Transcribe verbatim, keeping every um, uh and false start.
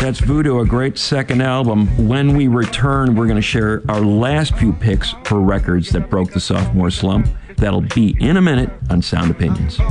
That's Voodoo, a great second album. When we return, we're going to share our last few picks for records that broke the sophomore slump. That'll be in a minute on Sound Opinions.